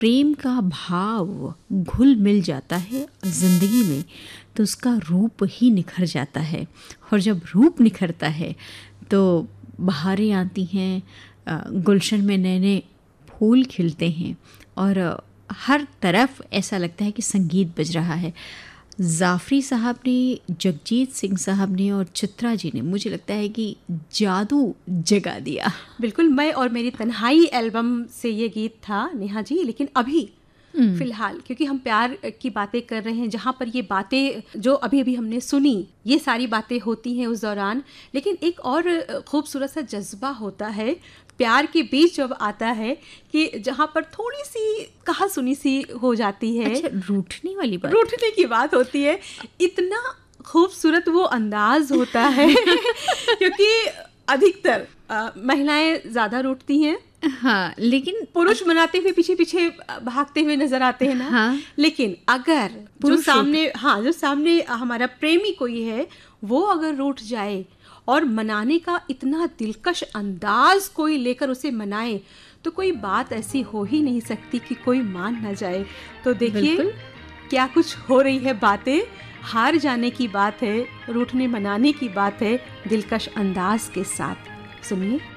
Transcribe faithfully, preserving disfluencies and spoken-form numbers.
प्रेम का भाव घुल मिल जाता है ज़िंदगी में तो उसका रूप ही निखर जाता है, और जब रूप निखरता है तो बहारें आती हैं, गुलशन में नए नए फूल खिलते हैं और हर तरफ ऐसा लगता है कि संगीत बज रहा है। जाफरी साहब ने, जगजीत सिंह साहब ने और चित्रा जी ने, मुझे लगता है कि जादू जगा दिया। बिल्कुल, मैं और मेरी तन्हाई एल्बम से ये गीत था नेहा जी। लेकिन अभी फिलहाल क्योंकि हम प्यार की बातें कर रहे हैं, जहाँ पर ये बातें जो अभी अभी हमने सुनी, ये सारी बातें होती हैं उस दौरान, लेकिन एक और खूबसूरत सा जज्बा होता है प्यार के बीच जब आता है कि जहाँ पर थोड़ी सी कहा सुनी सी हो जाती है। अच्छा, रूठने वाली बात रूठने की बात होती है। इतना खूबसूरत वो अंदाज होता है क्योंकि अधिकतर महिलाएं ज़्यादा रूठती हैं, हाँ, लेकिन पुरुष मनाते हुए पीछे पीछे भागते हुए नजर आते हैं ना। हाँ, लेकिन अगर जो सामने हाँ जो सामने हमारा प्रेमी कोई है वो अगर रूठ जाए और मनाने का इतना दिलकश अंदाज कोई लेकर उसे मनाए तो कोई बात ऐसी हो ही नहीं सकती कि कोई मान ना जाए। तो देखिए क्या कुछ हो रही है बातें, हार जाने की बात है, रूठने मनाने की बात है, दिलकश अंदाज के साथ। सुनिए।